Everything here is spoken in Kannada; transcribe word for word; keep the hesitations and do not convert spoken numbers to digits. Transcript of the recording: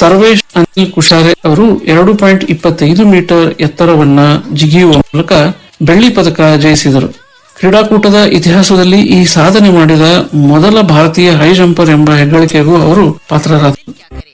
ಸರ್ವೇಶ್ ಅನಿಲ್ ಕುಶಾರೆ ಅವರು ಎರಡು ಪಾಯಿಂಟ್ ಇಪ್ಪತ್ತೈದು ಮೀಟರ್ ಎತ್ತರವನ್ನ ಜಿಗಿಯುವ ಮೂಲಕ ಬೆಳ್ಳಿ ಪದಕ ಜಯಿಸಿದರು. ಕ್ರೀಡಾಕೂಟದ ಇತಿಹಾಸದಲ್ಲಿ ಈ ಸಾಧನೆ ಮಾಡಿದ ಮೊದಲ ಭಾರತೀಯ ಹೈ ಜಂಪರ್ ಎಂಬ ಹೆಗ್ಗಳಿಕೆಗೂ ಅವರು ಪಾತ್ರರಾದರು.